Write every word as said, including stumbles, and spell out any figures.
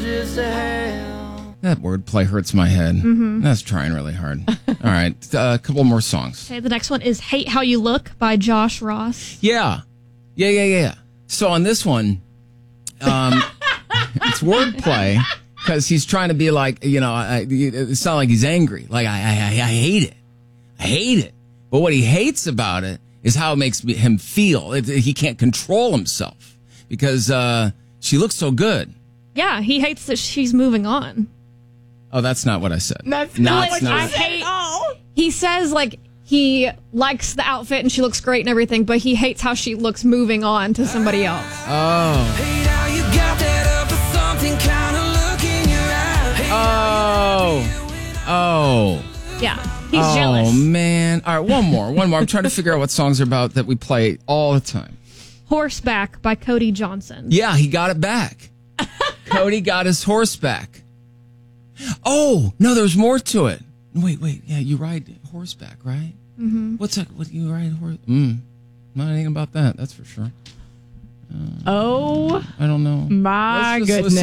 roses to hell. That wordplay hurts my head. Mm-hmm. That's trying really hard. All right, uh, a couple more songs. Okay, the next one is Hate How You Look by Josh Ross. Yeah. Yeah, yeah, yeah. So on this one, um, it's wordplay because he's trying to be like, you know, I, it's not like he's angry. Like, I, I, I hate it. I hate it. But what he hates about it is how it makes me, him feel. It, he can't control himself because uh, she looks so good. Yeah, he hates that she's moving on. Oh, that's not what I said. That's no, not it's what not. you I said hate- at all. He says, like, he likes the outfit and she looks great and everything, but he hates how she looks moving on to somebody else. Oh. Hate how you got that up for something kind of look in your eye. Hate Oh. Oh. Yeah, he's oh, jealous. man. All right, one more. One more. I'm trying to figure out what songs are about that we play all the time. Horseback by Cody Johnson. Yeah, he got it back. Cody got his horse back. Oh, no, there's more to it. Wait, wait. Yeah, you ride horseback, right? Mm-hmm. What's that? What, you ride horse? Mm. Not anything about that, that's for sure. Oh, I don't know. my Let's just goodness. listen